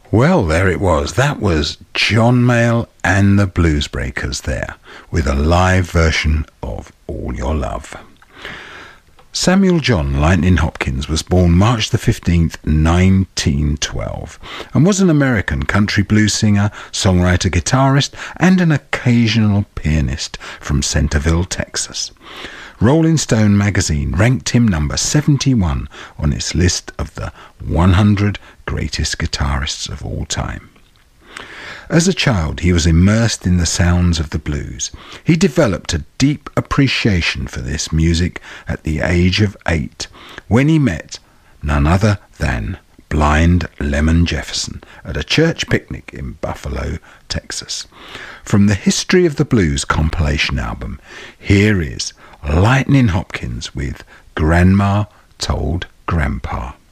Well, there it was. That was John Mayall and the Bluesbreakers there, with a live version of All Your Love. Samuel John Lightning Hopkins was born March the 15th, 1912, and was an American country blues singer, songwriter, guitarist, and an occasional pianist from Centerville, Texas. Rolling Stone magazine ranked him number 71 on its list of the 100 greatest guitarists of all time. As a child, he was immersed in the sounds of the blues. He developed a deep appreciation for this music at the age of 8, when he met none other than Blind Lemon Jefferson at a church picnic in Buffalo, Texas. From the History of the Blues compilation album, here is Lightning Hopkins with Grandma Told Grandpa.